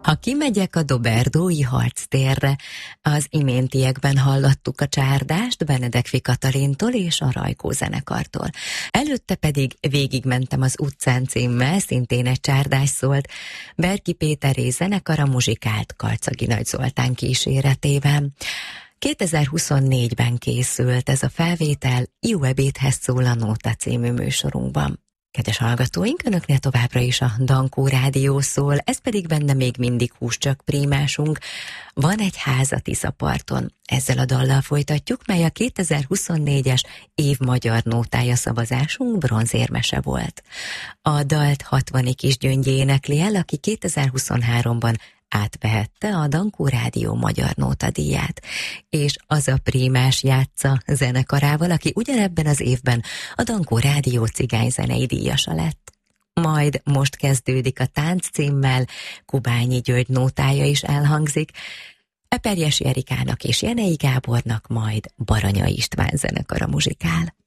Ha kimegyek a Doberdói harctérre, az iméntiekben hallottuk a csárdást Benedekfi Katalintól és a Rajkó zenekartól. Előtte pedig végigmentem az utcán címmel, szintén egy csárdás szólt, Berki Péteré zenekara muzsikált Karcagi Nagy Zoltán kíséretében. 2024-ben készült ez a felvétel Jó ebédhez szól a Nóta című műsorunkban. Kedves hallgatóink, önöknél továbbra is a Dankó Rádió szól, ez pedig benne még mindig húscsak prímásunk. Van egy ház a Tiszaparton. Ezzel a dallal folytatjuk, mely a 2024-es év magyar nótája szavazásunk bronzérmese volt. A dalt 60 Kisgyöngyi énekli el, aki 2023-ban átvehette a Dankó Rádió magyar nótadíját, és az a prímás játsza zenekarával, aki ugyanebben az évben a Dankó Rádió cigányzenei díjasa lett. Majd most kezdődik a Tánc címmel, Kubányi György nótája is elhangzik, Eperjesi Erikának és Jenei Gábornak majd Baranya István zenekara muzsikál.